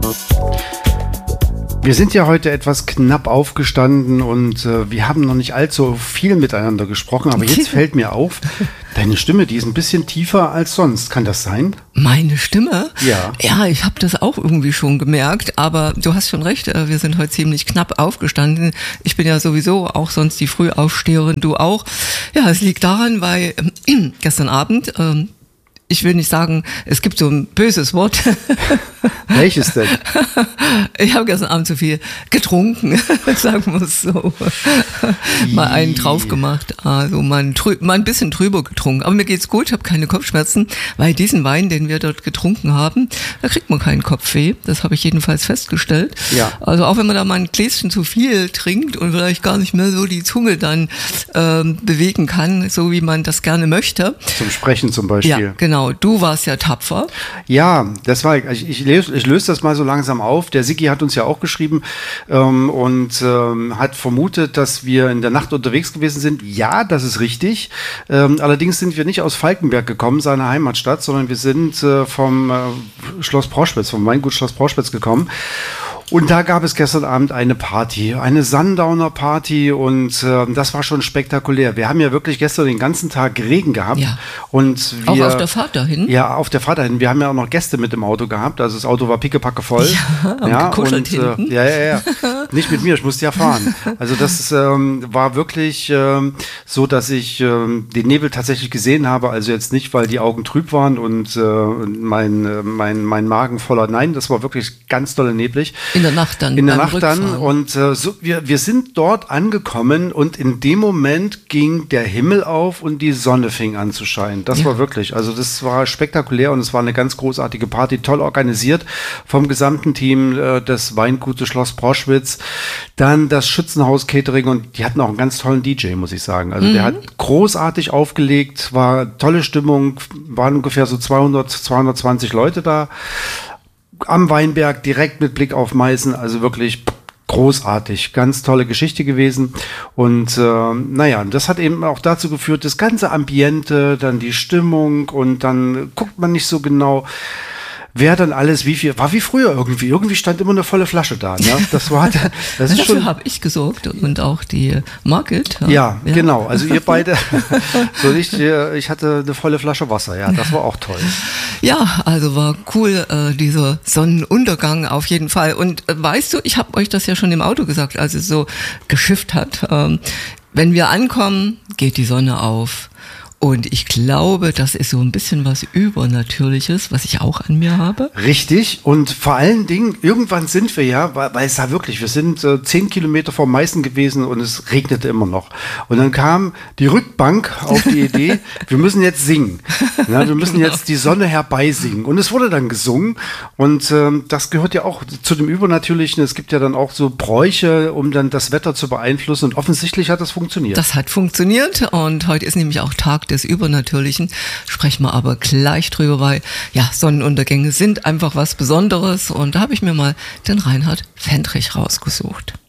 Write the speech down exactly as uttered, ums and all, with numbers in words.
Wir sind ja heute etwas knapp aufgestanden und äh, wir haben noch nicht allzu viel miteinander gesprochen, aber jetzt fällt mir auf, deine Stimme, die ist ein bisschen tiefer als sonst. Kann das sein? Meine Stimme? Ja. Ja, ich habe das auch irgendwie schon gemerkt, aber du hast schon recht, wir sind heute ziemlich knapp aufgestanden. Ich bin ja sowieso auch sonst die Frühaufsteherin, du auch. Ja, es liegt daran, weil äh, gestern Abend... Ähm, Ich will nicht sagen, es gibt so ein böses Wort. Welches denn? Ich habe gestern Abend zu viel getrunken, sagen wir es so. Mal einen drauf gemacht, also mal ein, trü- mal ein bisschen drüber getrunken. Aber mir geht's gut, ich habe keine Kopfschmerzen, weil diesen Wein, den wir dort getrunken haben, da kriegt man keinen Kopfweh. Das habe ich jedenfalls festgestellt. Ja. Also auch wenn man da mal ein Gläschen zu viel trinkt und vielleicht gar nicht mehr so die Zunge dann ähm, bewegen kann, so wie man das gerne möchte. Zum Sprechen zum Beispiel. Ja, genau. Genau, du warst ja tapfer. Ja, das war, ich, ich, löse, ich löse das mal so langsam auf. Der Sigi hat uns ja auch geschrieben ähm, und ähm, hat vermutet, dass wir in der Nacht unterwegs gewesen sind. Ja, das ist richtig. Ähm, allerdings sind wir nicht aus Falkenberg gekommen, seiner Heimatstadt, sondern wir sind äh, vom äh, Schloss Proschwitz, vom Weingut Schloss Proschwitz gekommen. Und da gab es gestern Abend eine Party, eine Sundowner Party und äh, das war schon spektakulär. Wir haben ja wirklich gestern den ganzen Tag Regen gehabt. Ja. Und wir, auch auf der Fahrt dahin? Ja, auf der Fahrt dahin. Wir haben ja auch noch Gäste mit im Auto gehabt, also das Auto war pickepacke voll. Ja, ja gekuschelt und, hinten. Äh, ja, ja, ja. Nicht mit mir, ich musste ja fahren. Also das ähm, war wirklich ähm, so, dass ich ähm, den Nebel tatsächlich gesehen habe. Also jetzt nicht, weil die Augen trüb waren und äh, mein, äh, mein, mein Magen voller. Nein, das war wirklich ganz dolle neblig. In der Nacht dann. In der Nacht Rückfahren. dann und äh, so, wir, wir sind dort angekommen und in dem Moment ging der Himmel auf und die Sonne fing an zu scheinen. Das Ja. war wirklich, also das war spektakulär und es war eine ganz großartige Party, toll organisiert vom gesamten Team äh, des Weingutes Schloss Proschwitz. Dann das Schützenhaus Catering und die hatten auch einen ganz tollen D J, muss ich sagen. Also mhm. der hat großartig aufgelegt, war tolle Stimmung, waren ungefähr so zweihundert, zweihundertzwanzig Leute da. Am Weinberg, direkt mit Blick auf Meißen, also wirklich großartig, ganz tolle Geschichte gewesen und äh, naja, das hat eben auch dazu geführt, das ganze Ambiente, dann die Stimmung und dann guckt man nicht so genau, wer dann alles wie viel, war wie früher irgendwie, irgendwie stand immer eine volle Flasche da, ne? Das war, das ist Dafür schon, habe ich gesorgt und auch die Market. ja, ja, ja, genau, also ihr beide, so nicht, ich hatte eine volle Flasche Wasser, ja, das war auch toll. Ja, also war cool, äh, dieser Sonnenuntergang auf jeden Fall. Und äh, weißt du, ich habe euch das ja schon im Auto gesagt, als es so geschifft hat. Ähm, wenn wir ankommen, geht die Sonne auf. Und ich glaube, das ist so ein bisschen was Übernatürliches, was ich auch an mir habe. Richtig. Und vor allen Dingen, irgendwann sind wir ja, weil, weil es da wirklich, wir sind äh, zehn Kilometer vor Meißen gewesen und es regnete immer noch. Und dann kam die Rückbank auf die Idee, wir müssen jetzt singen. Ja, wir müssen Genau. jetzt die Sonne herbeisingen. Und es wurde dann gesungen. Und ähm, das gehört ja auch zu dem Übernatürlichen. Es gibt ja dann auch so Bräuche, um dann das Wetter zu beeinflussen. Und offensichtlich hat das funktioniert. Das hat funktioniert. Und heute ist nämlich auch Tag des Übernatürlichen, sprechen wir aber gleich drüber, weil ja, Sonnenuntergänge sind einfach was Besonderes und da habe ich mir mal den Reinhard Fendrich rausgesucht.